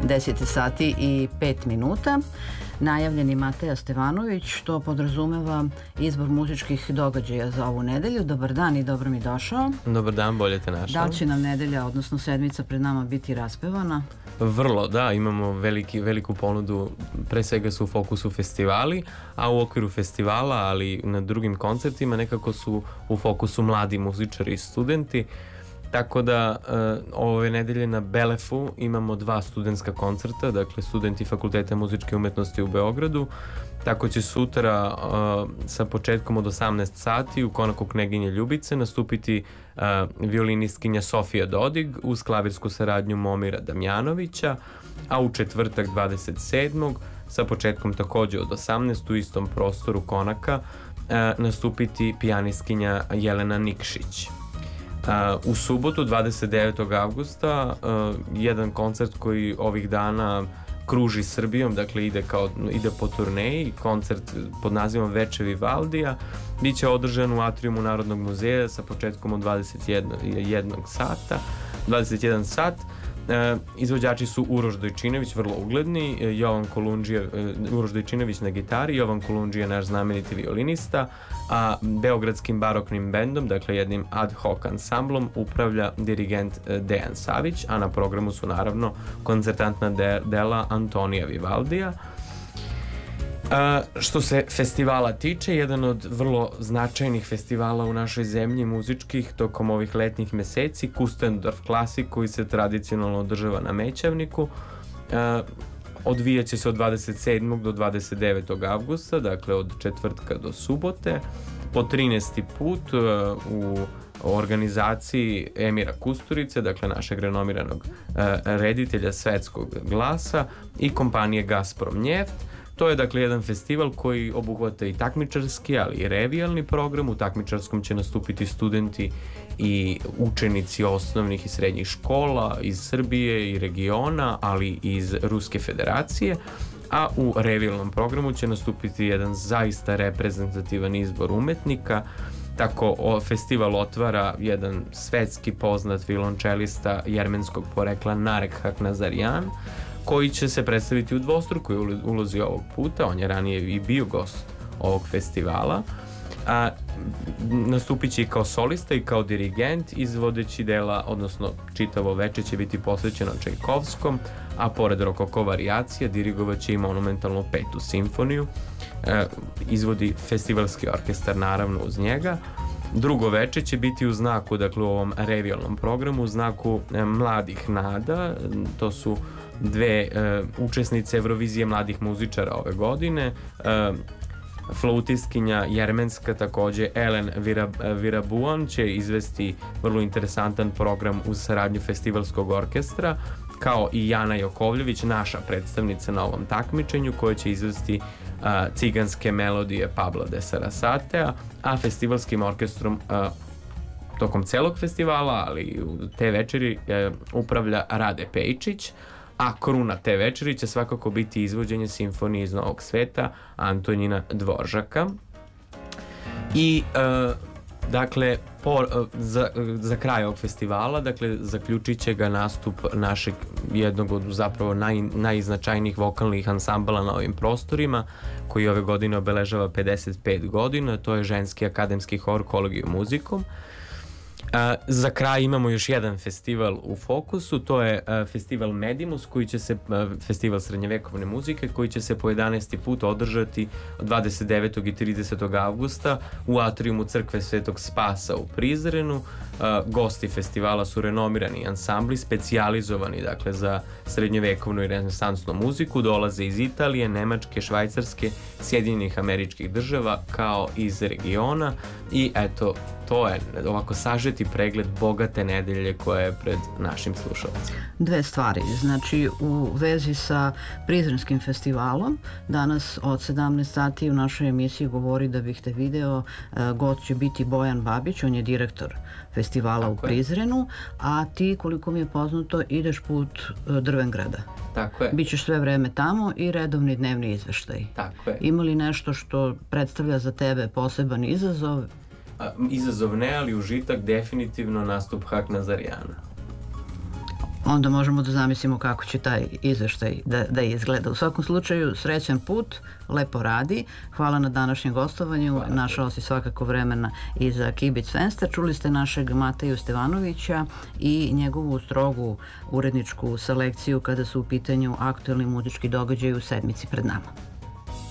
10 sati i 5 minuta. Najavljeni Mateja Stevanović, što podrazumeva izbor muzičkih događaja za ovu nedelju. Dobar dan i dobro mi došao. Dobar dan, bolje te našao. Da li će nam nedelja, odnosno sedmica pred nama biti raspevana? Vrlo, da, imamo veliku ponudu, pre svega su u fokusu festivali, a u okviru festivala, ali na drugim koncertima nekako su u fokusu mladi muzičari i studenti. Tako da ove nedelje na Belefu imamo 2 studentska koncerta, dakle studenti Fakulteta muzičke umetnosti u Beogradu. Tako će sutra sa početkom od 18 sati u konaku Kneginje Ljubice nastupiti violinistkinja Sofija Dodig uz klavirsku saradnju Momira Damjanovića, a u četvrtak 27. sa početkom takođe od 18 u istom prostoru konaka nastupiti pijanistkinja Jelena Nikšić. U subotu 29. avgusta jedan koncert koji ovih dana kruži Srbijom, dakle ide po turneji, koncert pod nazivom Veče Vivaldija, biće održan u atriumu Narodnog muzeja sa početkom od 21 sat. Izvođači su Uroš Dojčinović, vrlo ugledni, Uroš Dojčinović na gitari, Jovan Kolundžija, naš znameniti violinista, a Beogradskim baroknim bendom, dakle jednim ad hoc ansamblom, upravlja dirigent Dejan Savić, a na programu su naravno koncertantna dela Antonija Vivaldija. Što se festivala tiče, jedan od vrlo značajnih festivala u našoj zemlji muzičkih tokom ovih letnjih meseci, Kustendorf Klasik, koji se tradicionalno održava na Mećavniku, odvijaće se od 27. do 29. avgusta, dakle od četvrtka do subote, po 13. put u organizaciji Emira Kusturice, dakle našeg renomiranog reditelja svetskog glasa, i kompanije Gazprom Njeft. To je dakle jedan festival koji obuhvata i takmičarski, ali i revijalni program. U takmičarskom će nastupiti studenti i učenici osnovnih i srednjih škola iz Srbije i regiona, ali i iz Ruske federacije, a u revijalnom programu će nastupiti jedan zaista reprezentativan izbor umetnika. Tako festival otvara jedan svetski poznat violončelista jermenskog porekla Narek Haknazarjan, koji će se predstaviti u dvostrukoj ulozi ovog puta. On je ranije i bio gost ovog festivala. Nastupit će i kao solista i kao dirigent, izvodeći dela, odnosno čitavo veče će biti posvećeno Čajkovskom, a pored rokoko varijacija dirigovat će i monumentalnu 5. simfoniju. Izvodi festivalski orkestar naravno uz njega. Drugo veče će biti u znaku, dakle u ovom revijalnom programu, u znaku mladih nada. To su 2 učesnice Eurovizije mladih muzičara ove godine, flautistkinja jermenska takođe Elen Virabuan će izvesti vrlo interesantan program uz saradnju festivalskog orkestra, kao i Jana Jokovljević, naša predstavnica na ovom takmičenju, koja će izvesti ciganske melodije Pabla de Sarasatea, a festivalskim orkestrom tokom celog festivala, ali te večeri upravlja Rade Pejčić, a kruna te večeri će svakako biti izvođenje simfonije iz Novog sveta Antonjina Dvoržaka. I dakle za kraj ovog festivala, dakle zaključit će ga nastup našeg jednog od zapravo najznačajnijih vokalnih ansambala na ovim prostorima, koji ove godine obeležava 55 godina. To je ženski akademski hor Collegium Musicum. Za kraj imamo još jedan festival u fokusu, to je festival Medimus, festival srednjevekovne muzike, koji će se po 11. put održati 29. i 30. avgusta u atriumu Crkve Svetog Spasa u Prizrenu. Gosti festivala su renomirani ansambli, specijalizovani dakle za srednjevekovnu i renesansnu muziku, dolaze iz Italije, Nemačke, Švajcarske, Sjedinjenih Američkih Država, kao iz regiona. I eto, to je ovako sažeti pregled bogate nedelje koja je pred našim slušalcima. 2 stvari, znači u vezi sa Prizrenskim festivalom, danas od 17 sati u našoj emisiji Govori da bih te video, gost će biti Bojan Babić, on je direktor festivala u Prizrenu, a ti, koliko mi je poznato, ideš put Drvengrada. Tako je. Bićeš sve vreme tamo i redovni dnevni izveštaj. Tako je. Ima li nešto što predstavlja za tebe poseban izazov? Izazov ne, ali užitak definitivno nastup Haknazarjana. Onda možemo da zamislimo kako će taj izveštaj da izgleda. U svakom slučaju, srećan put, lepo radi. Hvala na današnjem gostovanju. Našao si svakako vremena i za Kibic Fenster. Čuli ste našeg Mateju Stevanovića i njegovu strogu uredničku selekciju kada su u pitanju aktuelni muzički događaji u sedmici pred nama.